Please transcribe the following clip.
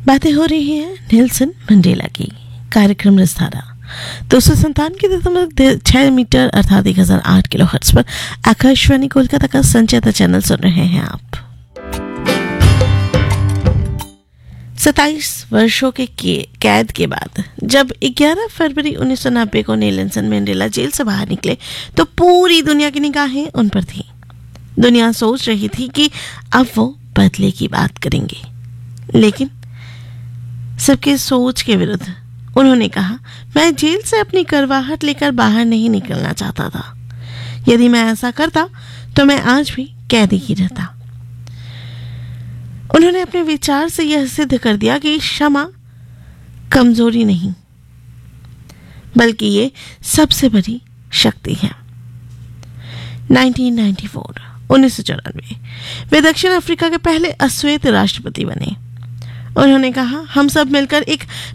बातें हो रही हैं नेल्सन मंडेला की। कार्यक्रम रसधारा 297.6 मीटर अर्थात 1008 किलो हर्ट्ज पर आकाशवाणी कोलकाता का संचार चैनल सुन रहे हैं आप। 27 वर्षों के कैद के बाद जब 11 फरवरी 1990 को नेल्सन मंडेला जेल से बाहर निकले तो पूरी दुनिया की निगाहें उन पर थी। दुनिया सोच रही थी कि अब वो बदले की बात करेंगे, लेकिन सबके सोच के विरुद्ध उन्होंने कहा, मैं जेल से अपनी करवाहट लेकर बाहर नहीं निकलना चाहता था। यदि मैं ऐसा करता तो मैं आज भी कैदी ही रहता। उन्होंने अपने विचार से यह सिद्ध कर दिया कि क्षमा कमजोरी नहीं बल्कि ये सबसे बड़ी शक्ति है। 1994 वे दक्षिण अफ्रीका के पहले अश्वेत राष्ट्रपति बने। उन्होंने कहा, हम सब मिलकर एक